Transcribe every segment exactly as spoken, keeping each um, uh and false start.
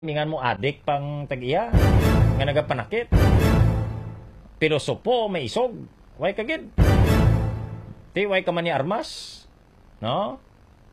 Mingan mo adik pang tag-iya nga nagapanakit. Pilosopo may isog. Way kagid. Ti way ka man ni armas. No?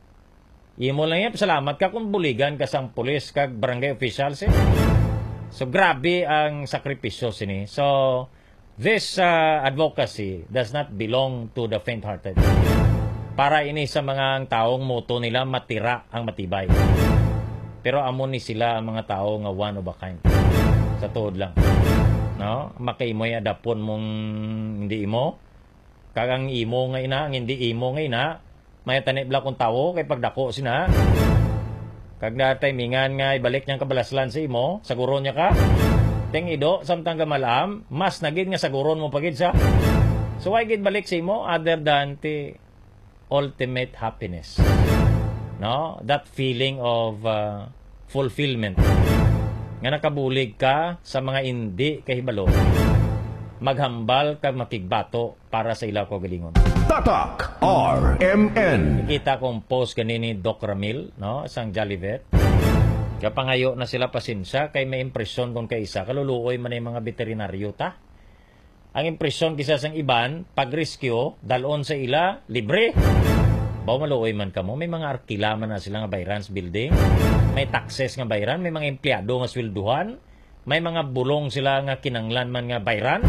Imo lang yan, salamat ka kung buligan ka sang pulis kag barangay officials eh. So grabe ang sakripisyo sini. So this uh, advocacy does not belong to the faint-hearted. Para ini sa mga taong moto nila matira ang matibay. Pero amo ni sila ang mga tao nga one of a kind. Sa tuod lang. No? Makaimoy adapon mong hindi imo. Kagang imo nga ina, ang hindi imo nga ina. May tanibla kong tao kay pagdako sina. Kag na timingan nga ibalik niyang kabalaslan sa imo, saguron niya ka. Teng ido, samtang gamalam, mas nagid nga saguron mo pagid sa. So why gid balik sa imo other than the ultimate happiness? No? That feeling of uh, fulfillment. Nga nakabulig ka sa mga hindi kahibalo. Maghambal kag makigbato para sa ilaw ko galingon. Tatak R M N. Nakita kong post kanini Doc Ramil, no? Isang Jolivet. Kapangayo na sila pasensya kay may impresyon kung kaisa kaluluoy man ay mga veterinaryo ta. Ang impresyon kisa sang iban pag rescue dalon sa ila libre. Baw maluoy man kamo, may mga arkila man na sila nga bayrans building, may taxes nga bayran, may mga empleyado nga swelduhan, may mga bulong sila nga kinanglan man nga bayran.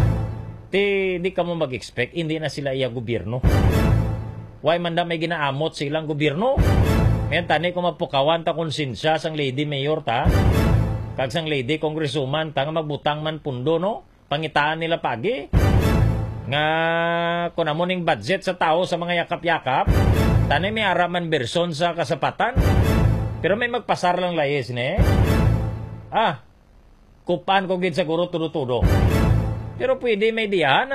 Ti di kamo mag-expect, hindi na sila iya gobyerno. Why man da may ginaamot silang gobyerno? Ngayon tani ko mapukawan ta konsensya sang lady mayor ta, kag sang lady congresswoman ta nga magbutang man pundo no, pangitaan nila pagi. Nga kung amo ning budget sa tao sa mga yakap-yakap, tani may araman berson sa kasapatan. Pero may magpasar lang layes ne. Ah, kupan ko gid siguro tudo-tudo. Pero pwede may diyan.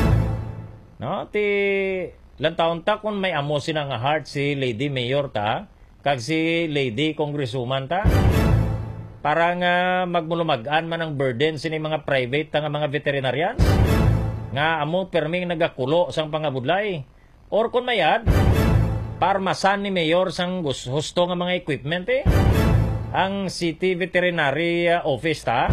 No, ti lang taon ta kung may amo sila nga heart si Lady Mayor ta, kag si Lady Congresswoman ta. Para nga magmulumagan man ang burden sini mga private ta nga mga veterinarians. Nga amo perming nagakulo sang pangabudlay. Or kung mayad, parmasan ni Mayor sang husto nga mga equipment eh. Ang City Veterinary Office ta,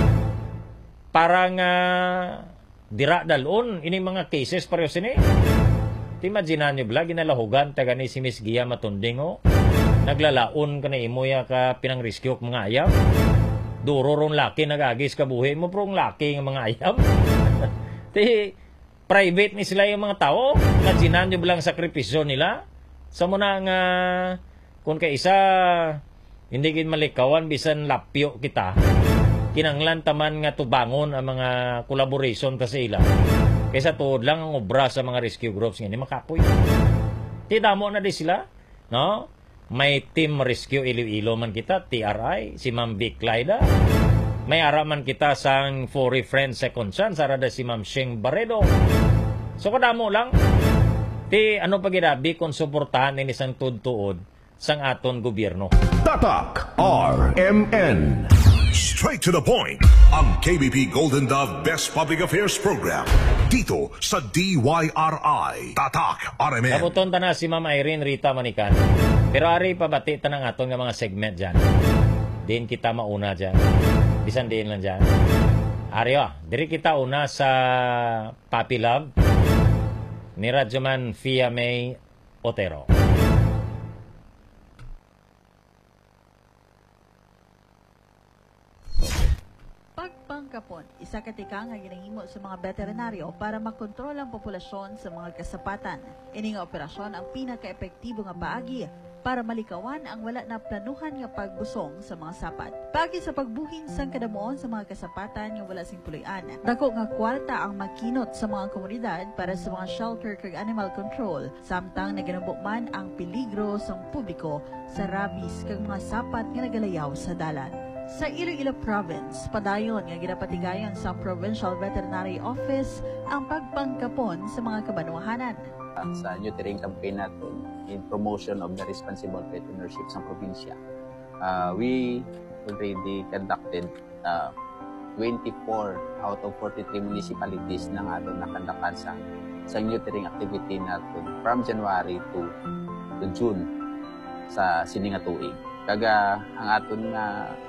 para nga dira dalon, ini mga cases pareho sini. Timaginan nyo bla, ginalahugan, taga ni si Miss Gia Matunding o. Naglalaon ka na imoya ka pinang-rescue mga ayam. Duro ron laki nagagis ka buhi mo, prong laki ng mga ayam. Ti private ni sila yung mga tao, naginan nyo bilang sakripisyo nila. Sa muna nga, kung kaisa, hindi kin malikawan, bisan lapyo kita, kinanglan taman nga tubangon ang mga collaboration ta sa ila. Kaysa tuod lang ang obra sa mga rescue groups nga, hindi makapoy. Ti damo na di sila, no? May team rescue Iloilo man kita, T R I, si Ma'am Vic Clyda. May araman kita sang Furry Friends Second Chance, arada si Ma'am Sheng Barredo. So kadamo lang, ti ano pagirabi kung suportahan ni isang tudtuod sang aton gobyerno. Tatak R M N. Straight to the point, ang K B P Golden Dove Best Public Affairs Program dito sa D Y R I. Tatak R M N. Kabuton ta na si Ma'am Irene Rita Manikan. Pero ari pabati ta ng aton nga mga segment dyan. Din kita mauna dyan. Bisan din lang dyan. Aryo, diri kita una sa Papi Love ni Radyoman Fia May Otero. Pagpangkapon, isa katika nga ginahimo sa mga veterinaryo para makontrol ang populasyon sa mga kasapatan. Ini nga operasyon ang pinaka-epektibo nga paagi para malikawan ang wala na planuhan nga pagbusong sa mga sapat. Pagi sa pagbuhin sang kadamuon sa mga kasapatan nga wala sing puloy-an. Dako nga kwarta ang makinot sa mga komunidad para sa mga shelter kag animal control, samtang naganabo man ang peligro sa publiko sa rabies kag mga sapat nga nagalayaw sa dalan. Sa Iloilo Province, padayon nga ginapatigayon sa Provincial Veterinary Office ang pagpangkapon sa mga kabanuhanan. Sa neutering campaign natin in promotion of the responsible pet ownership sa probinsya, uh, we already conducted uh, twenty-four out of forty-three municipalities na nga doon nakandakan sa, sa neutering activity natin from January to, to June sa sininga tuig. Kaga ang aton nga